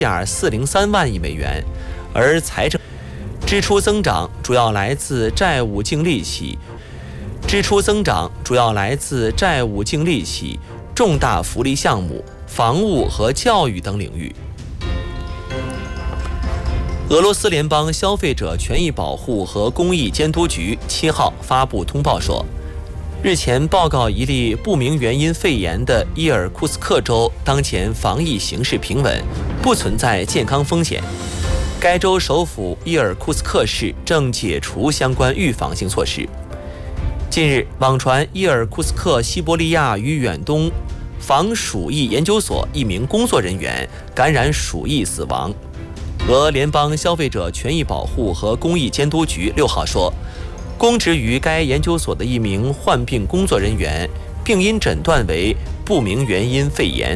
1.403万亿美元，而财政支出增长主要来自债务净利息，重大福利项目、房屋和教育等领域。俄罗斯联邦消费者权益保护和公益监督局7号发布通报说，日前报告一例不明原因肺炎的伊尔库斯克州当前防疫形势平稳，不存在健康风险。该州首府伊尔库斯克市正解除相关预防性措施。近日，网传伊尔库斯克西伯利亚与远东防鼠疫研究所一名工作人员感染鼠疫死亡。俄联邦消费者权益保护和公益监督局6号说，供职于该研究所的一名患病工作人员病因诊断为不明原因肺炎。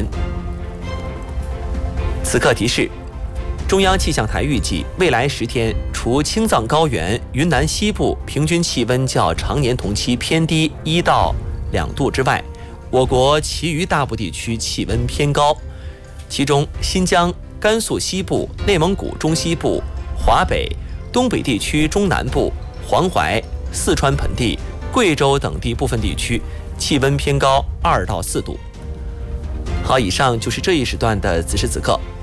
此刻提示，中央气象台预计未来10天，除青藏高原、云南西部平均气温较常年同期偏低1到2度之外，我国其余大部地区气温偏高，其中新疆、甘肃西部、内蒙古中西部、华北、东北地区中南部、黄淮、四川盆地、贵州等地部分地区气温偏高2到4度。好，以上就是这一时段的此时此刻